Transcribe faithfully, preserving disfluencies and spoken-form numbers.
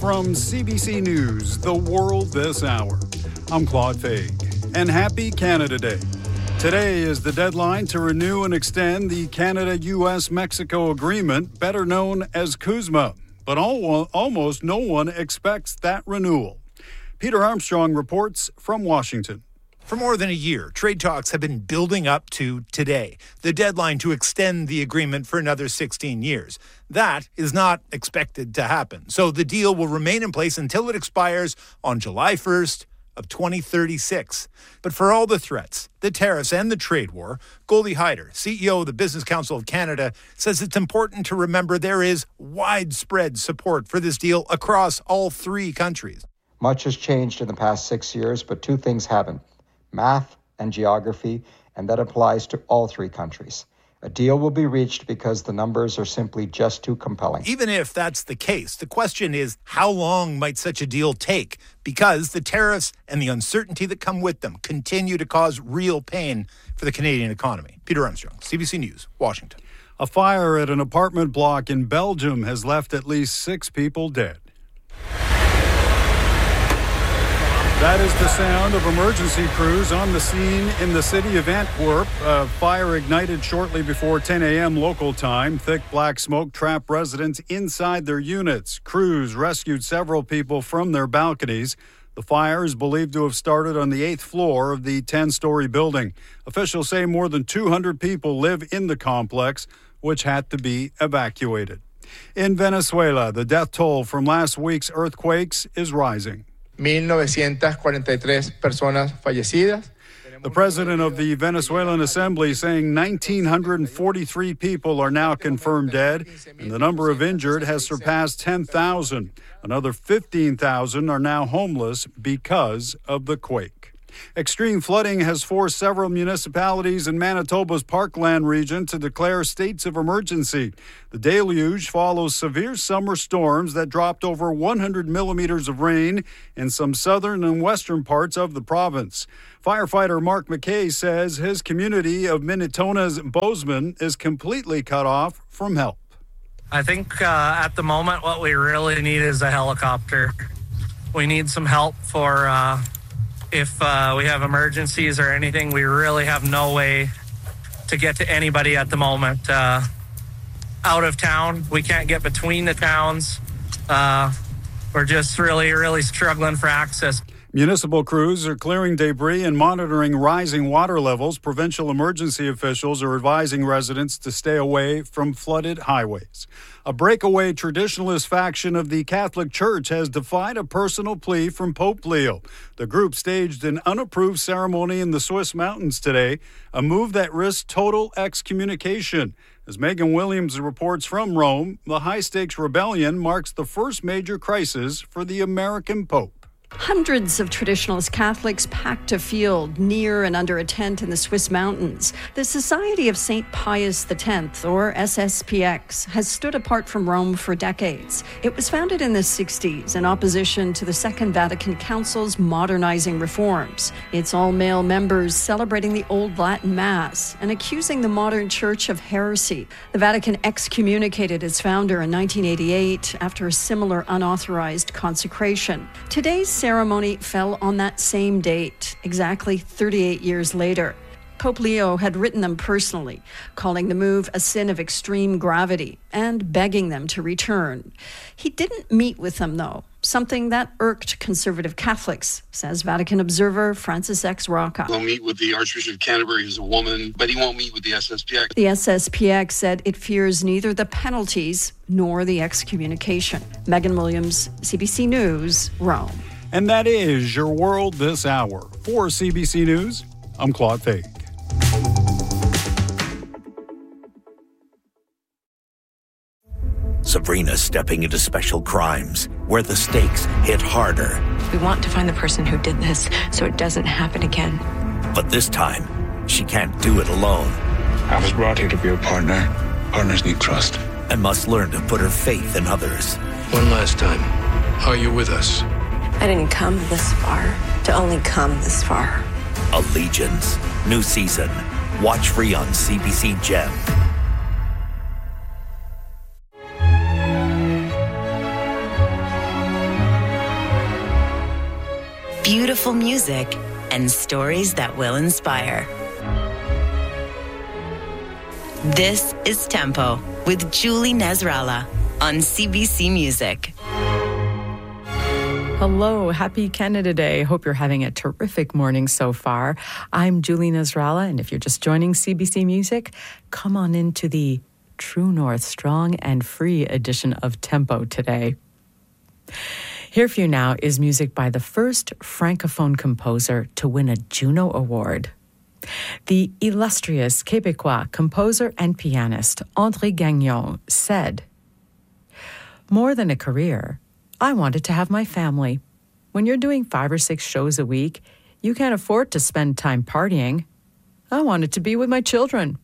from C B C News, The World This Hour. I'm Claude Faig, and happy Canada Day. Today is the deadline to renew and extend the Canada-U S Mexico agreement, better known as CUSMA. But all, almost no one expects that renewal. Peter Armstrong reports from Washington. For more than a year, trade talks have been building up to today, the deadline to extend the agreement for another sixteen years. That is not expected to happen. So the deal will remain in place until it expires on July first of twenty thirty-six. But for all the threats, the tariffs and the trade war, Goldie Hyder, C E O of the Business Council of Canada, says it's important to remember there is widespread support for this deal across all three countries. Much has changed in the past six years, but two things haven't. Math and geography, and that applies to all three countries. A deal will be reached because the numbers are simply just too compelling. Even if that's the case, the question is, how long might such a deal take? Because the tariffs and the uncertainty that come with them continue to cause real pain for the Canadian economy. Peter Armstrong, C B C News, Washington. A fire at an apartment block in Belgium has left at least six people dead. That is the sound of emergency crews on the scene in the city of Antwerp. A fire ignited shortly before ten a.m. local time. Thick black smoke trapped residents inside their units. Crews rescued several people from their balconies. The fire is believed to have started on the eighth floor of the ten-story building. Officials say more than two hundred people live in the complex, which had to be evacuated. In Venezuela, the death toll from last week's earthquakes is rising. mil novecientas cuarenta y tres personas fallecidas. The president of the Venezuelan Assembly saying one thousand nine hundred forty-three people are now confirmed dead, and the number of injured has surpassed ten thousand. Another fifteen thousand are now homeless because of the quake. Extreme flooding has forced several municipalities in Manitoba's Parkland region to declare states of emergency. The deluge follows severe summer storms that dropped over one hundred millimeters of rain in some southern and western parts of the province. Firefighter Mark McKay says his community of Minnetona's Bozeman is completely cut off from help. I think uh, at the moment what we really need is a helicopter. We need some help for... Uh, If uh, we have emergencies or anything, we really have no way to get to anybody at the moment. Uh, out of town, we can't get between the towns. Uh, we're just really, really struggling for access. Municipal crews are clearing debris and monitoring rising water levels. Provincial emergency officials are advising residents to stay away from flooded highways. A breakaway traditionalist faction of the Catholic Church has defied a personal plea from Pope Leo. The group staged an unapproved ceremony in the Swiss mountains today, a move that risks total excommunication. As Megan Williams reports from Rome, the high-stakes rebellion marks the first major crisis for the American Pope. Hundreds of traditionalist Catholics packed a field near and under a tent in the Swiss mountains. The Society of Saint Pius X, or S S P X, has stood apart from Rome for decades. It was founded in the sixties in opposition to the Second Vatican Council's modernizing reforms. Its all-male members celebrating the Old Latin Mass and accusing the modern church of heresy. The Vatican excommunicated its founder in nineteen eighty-eight after a similar unauthorized consecration. Today's ceremony fell on that same date, exactly thirty-eight years later. Pope Leo had written them personally, calling the move a sin of extreme gravity and begging them to return. He didn't meet with them, though, something that irked conservative Catholics, says Vatican observer Francis X. Rocca. He'll meet with the Archbishop of Canterbury, who's a woman, but he won't meet with the S S P X. The S S P X said it fears neither the penalties nor the excommunication. Megan Williams, C B C News, Rome. And that is your world this hour. For C B C News, I'm Claude Faig. Sabrina stepping into special crimes, where the stakes hit harder. We want to find the person who did this so it doesn't happen again. But this time, she can't do it alone. I was brought here to be a partner. Partners need trust. And must learn to put her faith in others. One last time, are you with us? I didn't come this far to only come this far. Allegiance. New season. Watch free on C B C Gem. beautiful music, and stories that will inspire. This is Tempo with Julie Nasrallah on C B C Music. Hello, happy Canada Day. Hope you're having a terrific morning so far. I'm Julie Nasrallah, and if you're just joining C B C Music, come on into the True North Strong and Free edition of Tempo today. Here for you now is music by the first Francophone composer to win a Juno Award. The illustrious Québécois composer and pianist André Gagnon said, "More than a career, I wanted to have my family. When you're doing five or six shows a week, you can't afford to spend time partying. I wanted to be with my children.